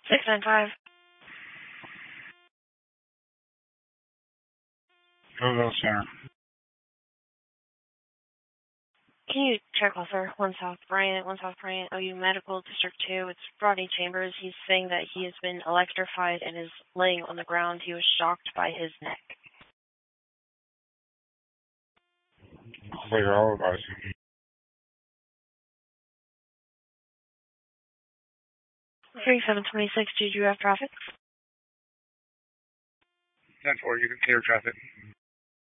695. Go Center. Can you check officer 1 South Bryant, OU Medical, District 2. It's Rodney Chambers. He's saying that he has been electrified and is laying on the ground. He was shocked by his neck. Clear all of us. 3726, did you have traffic? 10-4, you can clear traffic.